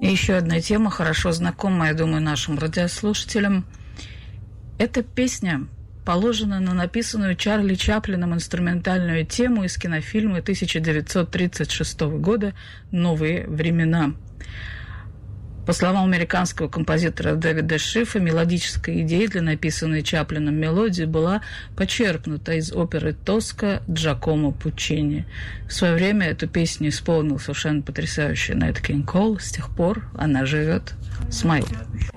И еще одна тема, хорошо знакомая, я думаю, нашим радиослушателям. Эта песня положена на написанную Чарли Чаплином инструментальную тему из кинофильма 1936 года «Новые времена». По словам американского композитора Дэвида Шифа, мелодическая идея для написанной Чаплином мелодии была почерпнута из оперы «Тоска» Джакомо Пуччини. В свое время эту песню исполнил совершенно потрясающий Нэт Кинг Кол. С тех пор она живет с моей.